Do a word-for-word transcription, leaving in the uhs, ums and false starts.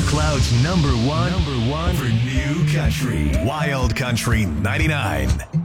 SoundCloud's number one, number one for new country. Wild Country ninety-nine.